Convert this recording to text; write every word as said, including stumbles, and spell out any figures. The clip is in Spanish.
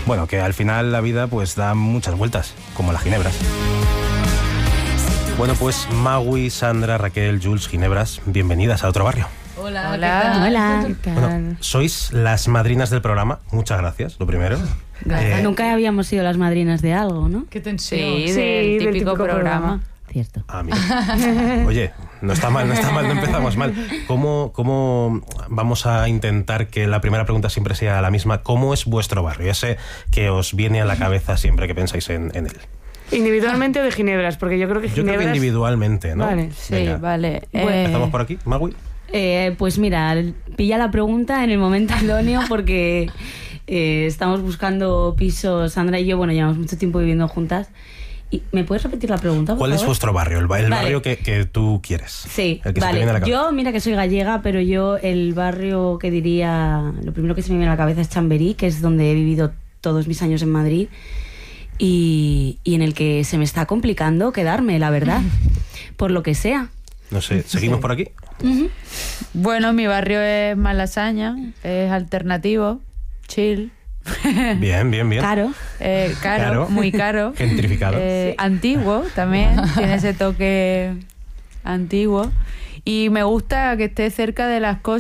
Bueno, que al final la vida pues da muchas vueltas, como las ginebras. Bueno, pues Magui, Sandra, Raquel, Jules, Ginebras, bienvenidas a Otro Barrio. Hola, Hola. Hola. ¿Qué tal? Bueno, sois las madrinas del programa, muchas gracias, lo primero. Eh, Nunca habíamos sido las madrinas de algo, ¿no? Qué tensión. Sí, Sí, del del típico, típico programa. programa. Cierto. Ah, mira. Oye, no está mal, no está mal, no empezamos mal. ¿Cómo, cómo vamos a intentar que la primera pregunta siempre sea la misma? ¿Cómo es vuestro barrio? Ese que os viene a la cabeza siempre que pensáis en, en él. ¿Individualmente o de Ginebras? Porque yo creo que Yo Ginebras... creo que individualmente, ¿no? Vale. Sí, Venga. vale. Bueno, Eh, ¿Empezamos por aquí, Magui? Eh, pues mira, pilla la pregunta en el momento idóneo porque eh, estamos buscando pisos, Sandra y yo, bueno, llevamos mucho tiempo viviendo juntas. ¿Y ¿Me puedes repetir la pregunta, por ¿Cuál es favor? vuestro barrio? El, ba- el Vale. barrio que, que tú quieres. Sí, el que se te vale. viene a la cabeza. Yo, mira que soy gallega, pero yo el barrio que diría, lo primero que se me viene a la cabeza es Chamberí, que es donde he vivido todos mis años en Madrid y, y en el que se me está complicando quedarme, la verdad, por lo que sea. No sé, ¿seguimos por aquí? Bueno, mi barrio es Malasaña, es alternativo, chill. Bien, bien, bien. Caro. Eh, caro, Caro. muy caro. Gentrificado. Eh, Antiguo también, tiene ese toque antiguo. Y me gusta que esté cerca de las cosas.